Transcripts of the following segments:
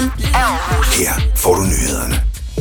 lyden af Aarhus. Her får du nyhederne.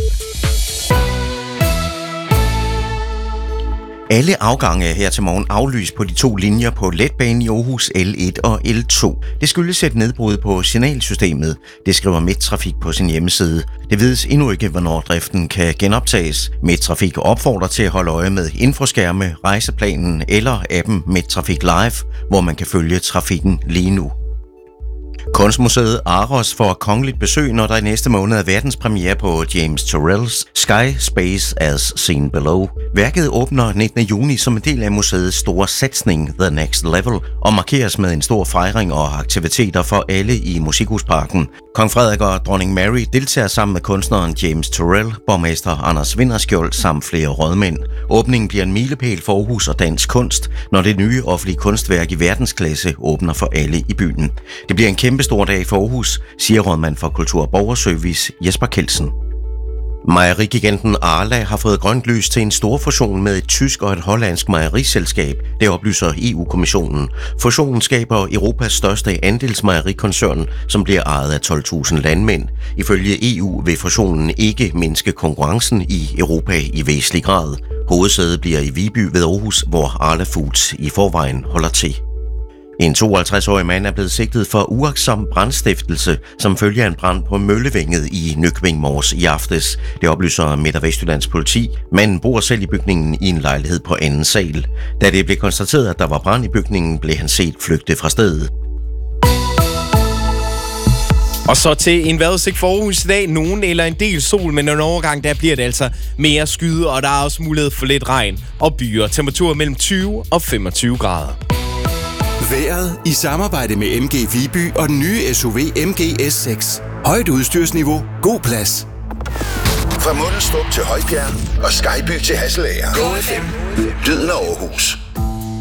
Alle afgange her til morgen aflyst på de 2 linjer på letbanen i Aarhus, L1 og L2. Det skyldes et nedbrud på signalsystemet. Det skriver Midttrafik på sin hjemmeside. Det vides endnu ikke, hvornår driften kan genoptages. Midttrafik opfordrer til at holde øje med infoskærme, rejseplanen eller appen Midttrafik Live, hvor man kan følge trafikken lige nu. Kunstmuseet Aros får kongeligt besøg, når der i næste måned er verdenspremiere på James Turrells Sky Space as Seen Below. Værket åbner 19. juni som en del af museets store satsning The Next Level og markeres med en stor fejring og aktiviteter for alle i Musikhusparken. Kong Frederik og dronning Mary deltager sammen med kunstneren James Turrell, borgmester Anders Vinderskjold samt flere rådmænd. Åbningen bliver en milepæl for Aarhus og dansk kunst, når det nye offentlige kunstværk i verdensklasse åbner for alle i byen. Det bliver en kæmpe stor dag for Aarhus, siger rådmand for Kultur- og Borgerservice Jesper Kelsen. Mejerigiganten Arla har fået grønt lys til en stor fusion med et tysk og et hollandsk mejeriselskab, det oplyser EU-kommissionen. Fusionen skaber Europas største andelsmejerikoncern, som bliver ejet af 12.000 landmænd. Ifølge EU vil fusionen ikke mindske konkurrencen i Europa i væsentlig grad. Hovedsædet bliver i Viby ved Aarhus, hvor Arla Foods i forvejen holder til. En 52-årig mand er blevet sigtet for uagtsom brandstiftelse, som følger en brand på Møllevænget i Nykøbing Mors i aftes. Det oplyser Midt- og Vestjyllands politi. Manden bor selv i bygningen i en lejlighed på anden sal. Da det blev konstateret, at der var brand i bygningen, blev han set flygte fra stedet. Og så til en vejrudsigt for Aarhus i dag. Nogen eller en del sol, men en overgang der bliver det altså mere skyde, og der er også mulighed for lidt regn og byer. Temperaturer mellem 20 og 25 grader. Vejret i samarbejde med MG Viby og den nye SUV MG S6. Højt udstyrsniveau, god plads. Fra Mundelstrup til Højbjerg og Skyby til Hasselager. Go FM. Lyden af Aarhus.